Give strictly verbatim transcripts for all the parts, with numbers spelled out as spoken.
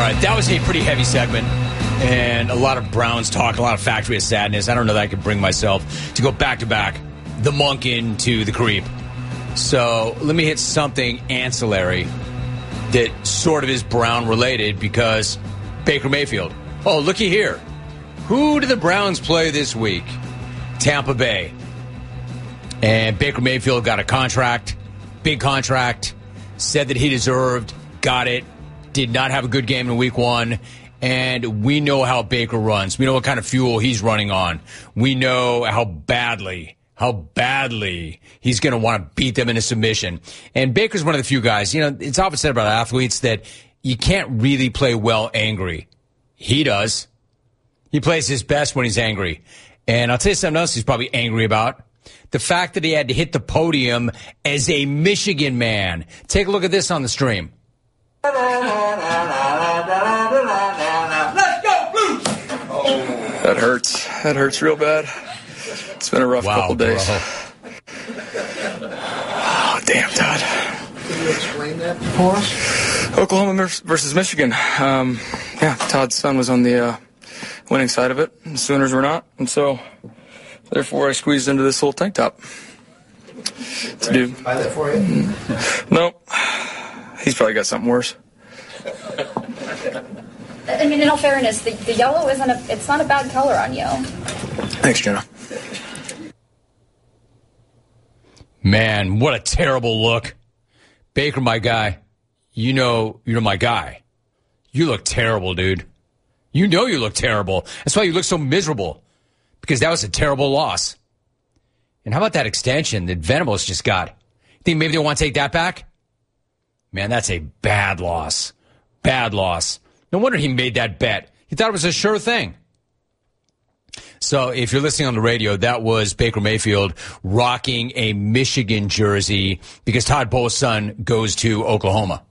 right, that was a pretty heavy segment, and a lot of Browns talk, a lot of Factory of Sadness. I don't know that I could bring myself to go back-to-back the Monken to the Creep. So let me hit something ancillary that sort of is Brown-related, because Baker Mayfield. Oh, looky here. Who do the Browns play this week? Tampa Bay. And Baker Mayfield got a contract, big contract, said that he deserved, got it. Did not have a good game in week one, and we know how Baker runs. We know what kind of fuel he's running on. We know how badly, how badly he's going to want to beat them into submission. And Baker's one of the few guys, you know, it's often said about athletes that you can't really play well angry. He does. He plays his best when he's angry. And I'll tell you something else he's probably angry about. The fact that he had to hit the podium as a Michigan man. Take a look at this on the stream. Let's go, Blues! Oh. That hurts. That hurts real bad. It's been a rough wow, couple days. Bro. Oh, damn, Todd. Can you explain that for us? Oklahoma versus Michigan. Um, yeah, Todd's son was on the uh, winning side of it. The Sooners were not. And so, therefore, I squeezed into this little tank top. To do. Buy that for you? Nope. He's probably got something worse. I mean, in all fairness, the, the yellow isn't a, it's not a bad color on you. Thanks, Jenna. Man, what a terrible look. Baker, my guy, you know you're my guy. You look terrible, dude. You know you look terrible. That's why you look so miserable, because that was a terrible loss. And how about that extension that Venables just got? You think maybe they want to take that back? Man, that's a bad loss. Bad loss. No wonder he made that bet. He thought it was a sure thing. So if you're listening on the radio, that was Baker Mayfield rocking a Michigan jersey because Todd Bowles' son goes to Oklahoma.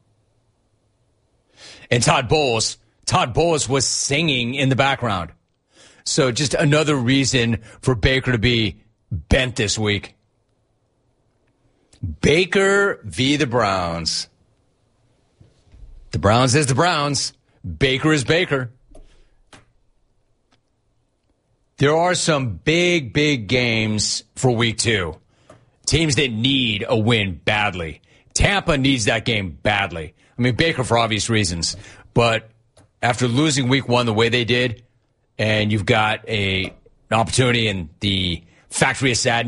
And Todd Bowles, Todd Bowles was singing in the background. So just another reason for Baker to be bent this week. Baker v. the Browns. The Browns is the Browns. Baker is Baker. There are some big, big games for week two. Teams that need a win badly. Tampa needs that game badly. I mean, Baker for obvious reasons. But after losing week one the way they did, and you've got a, an opportunity in the Factory of Sadness,